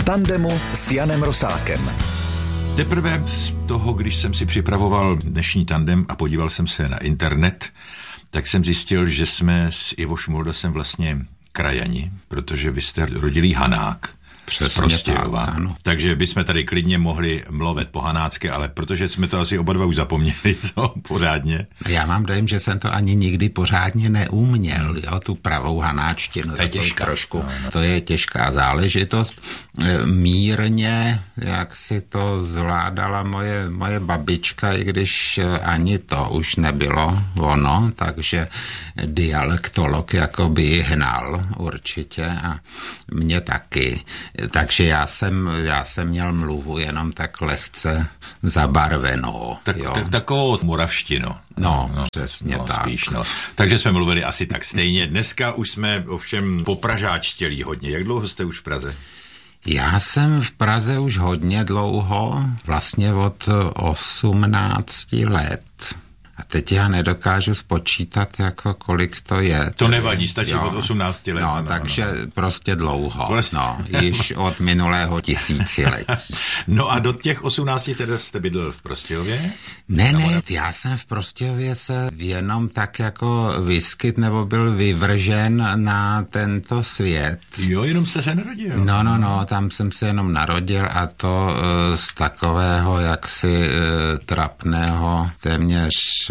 tandemu s Janem Rosákem. Teprve z toho, když jsem si připravoval dnešní tandem a podíval jsem se na internet, tak jsem zjistil, že jsme s Ivo Šmoldasem vlastně krajani, protože vy jste rodilý Hanák. Přesně tak, ano. Takže bychom tady klidně mohli mluvit po hanácky, ale protože jsme to asi oba dva už zapomněli, co pořádně. Já mám dojem, že jsem to ani nikdy pořádně neuměl, jo, tu pravou hanáčtinu. To je těžká. Trošku. No. To je těžká záležitost. Mírně, jak si to zvládala moje babička, i když ani to už nebylo ono, takže dialektolog jako by hnal určitě a mě taky. Takže já jsem měl mluvu jenom tak lehce zabarvenou. Takovou moravštinu. No, přesně tak. Spíš, no. Takže jsme mluvili asi tak stejně. Dneska už jsme ovšem popražáčtělí hodně. Jak dlouho jste už v Praze? Já jsem v Praze už hodně dlouho, vlastně od 18 let. A teď já nedokážu spočítat, jako kolik to je. To nevadí, stačí od 18 let. No, takže prostě dlouho. Již od minulého tisíciletí. No a do těch 18 teda jste bydlel v Prostějově? Ne, já jsem v Prostějově se jenom tak jako vyskyt nebo byl vyvržen na tento svět. Jo, jenom jste se narodil. No, tam jsem se jenom narodil a to z takového jaksi trapného, téměř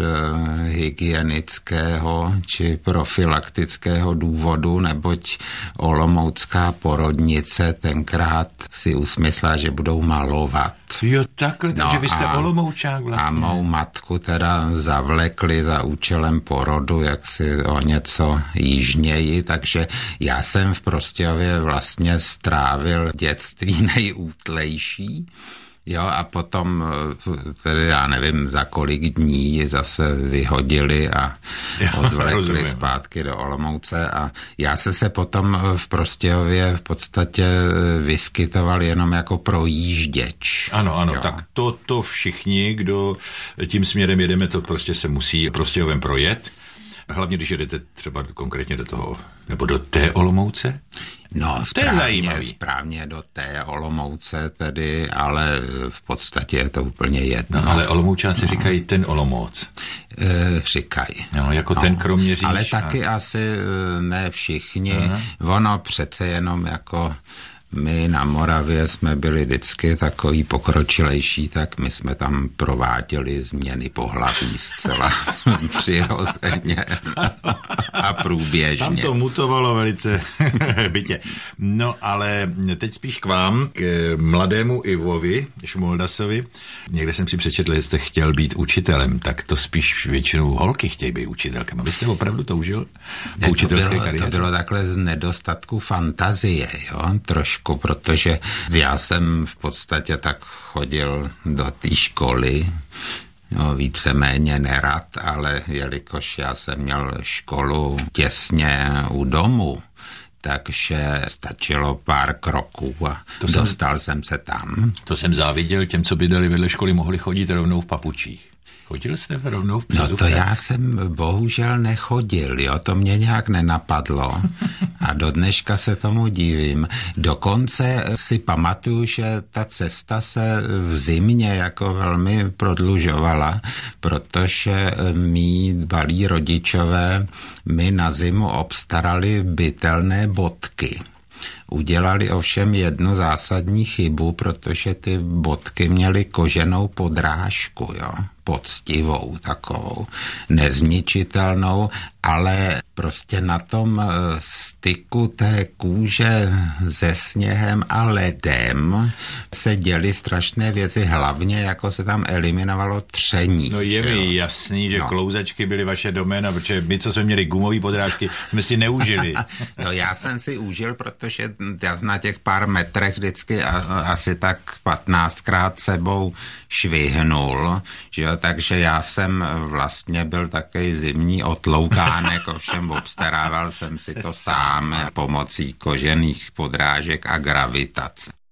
hygienického či profilaktického důvodu, neboť olomoucká porodnice tenkrát si usmyslela, že budou malovat. Jo, takhle, takže vy jste Olomoučák vlastně. A mou matku teda zavlekli za účelem porodu jaksi o něco jižněji, takže já jsem v Prostějově vlastně strávil dětství nejútlejší. Jo, a potom, tedy já nevím, za kolik dní zase vyhodili a odvlekli zpátky do Olomouce a já se potom v Prostějově v podstatě vyskytoval jenom jako projížděč. Ano, jo. Tak to všichni, kdo tím směrem jedeme, to prostě se musí Prostějovem projet. Hlavně, když jedete třeba konkrétně do toho, nebo do té Olomouce? No, správně do té Olomouce tedy, ale v podstatě je to úplně jedno. No, ale Olomoučáci říkají ten Olomouc. Říkají. No, jako ten Kroměříž. Ale taky asi ne všichni. Ono přece jenom jako my na Moravě jsme byli vždycky takový pokročilejší, tak my jsme tam prováděli změny pohlaví zcela přirozeně a průběžně. Tam to mutovalo velice bytě. No ale teď spíš k vám, k mladému Ivovi Šmoldasovi. Někde jsem si přečetl, že jste chtěl být učitelem, tak to spíš většinou holky chtějí být učitelkama. Vy jste opravdu toužil po učitelské kariéře? To bylo takhle z nedostatku fantazie, jo, trošku, protože já jsem v podstatě tak chodil do té školy, no, víceméně nerad, ale jelikož já jsem měl školu těsně u domu, takže stačilo pár kroků a dostal jsem se tam. To jsem záviděl, těm, co bydleli vedle školy, mohli chodit rovnou v papučích. Chodil jste rovnou v No to já jsem bohužel nechodil, jo, to mě nějak nenapadlo a do dneška se tomu divím. Dokonce si pamatuju, že ta cesta se v zimě jako velmi prodlužovala, protože mí dbalí rodičové mi na zimu obstarali bytelné bodky. Udělali ovšem jednu zásadní chybu, protože ty bodky měly koženou podrážku, jo, poctivou takovou, nezničitelnou, ale prostě na tom styku té kůže se sněhem a ledem se děly strašné věci, hlavně jako se tam eliminovalo tření. No je mi jasný, že klouzačky byly vaše doména, protože my, co jsme měli gumové podrážky, jsme si neužili. No já jsem si užil, protože já na těch pár metrech vždycky asi tak 15krát sebou švihnul, že jo, takže já jsem vlastně byl takový zimní otloukánek, ovšem obstarával jsem si to sám pomocí kožených podrážek a gravitace.